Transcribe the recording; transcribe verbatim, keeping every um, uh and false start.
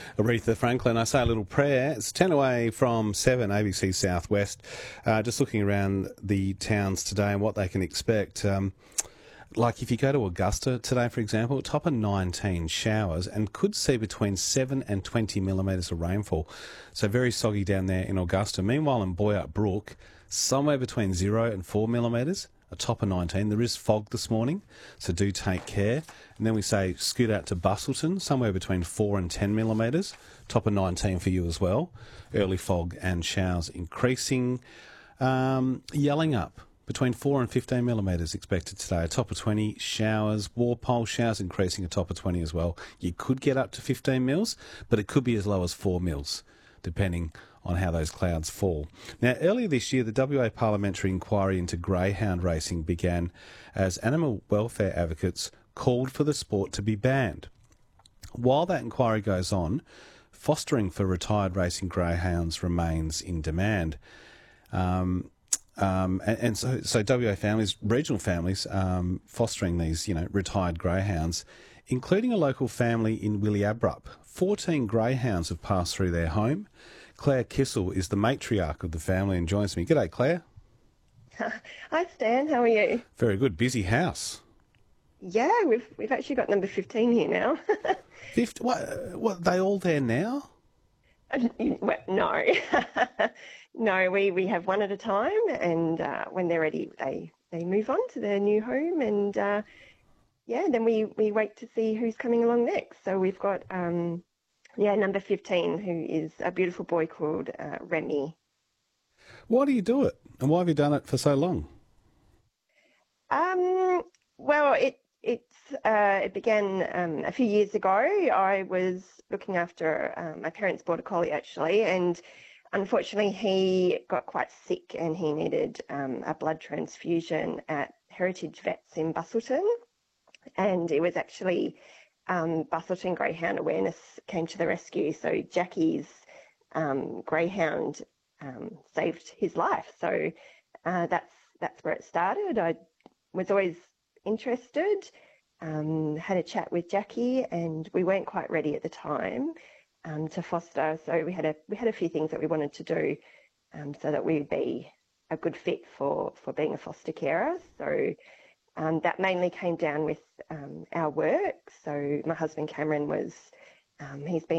Aretha Franklin. I say a little prayer. It's ten away from seven, A B C Southwest. Uh, just looking around the towns today and what they can expect. Um, like if you go to Augusta today, for example, top of nineteen showers and could see between seven and twenty millimetres of rainfall. So very soggy down there in Augusta. Meanwhile, in Boyup Brook, somewhere between zero and four millimetres. A top of nineteen. There is fog this morning, so do take care. And then we say scoot out to Bustleton, somewhere between four and ten millimetres. Top of nineteen for you as well. Early fog and showers increasing. Um, yelling up, between four and fifteen millimetres expected today. A top of twenty. Showers, Walpole showers increasing a top of twenty as well. You could get up to fifteen mils, but it could be as low as four mils, depending on how those clouds fall. Now, earlier this year, the W A parliamentary inquiry into greyhound racing began as animal welfare advocates called for the sport to be banned. While that inquiry goes on, fostering for retired racing greyhounds remains in demand. Um, um, and, and so, so W A families, regional families, um, fostering these, you know, retired greyhounds, including a local family in Williabrup. fourteen greyhounds have passed through their home. Claire Kissel is the matriarch of the family and joins me. G'day, Claire. Hi, Stan. How are you? Very good. Busy house. Yeah, we've we've actually got number fifteen here now. Fifth, what, what, they all there now? Well, no, no. We, we have one at a time, and uh, when they're ready, they, they move on to their new home, and uh, yeah, then we, we wait to see who's coming along next. So we've got um, yeah, number fifteen, who is a beautiful boy called uh, Remy. Why do you do it, and why have you done it for so long? Um, well, it it's uh, it began um, a few years ago. I was looking after um, my parents' border collie actually, and unfortunately he got quite sick and he needed um, a blood transfusion at Heritage Vets in Bustleton, and it was actually um, Bustleton Greyhound Awareness came to the rescue. So Jackie's um, greyhound um, saved his life. So uh, that's that's where it started. I was always interested, um, had a chat with Jackie, and we weren't quite ready at the time um, to foster. So we had a we had a few things that we wanted to do um, so that we'd be a good fit for, for being a foster carer. So um, that mainly came down with um, our work. So my husband Cameron was, um, he's been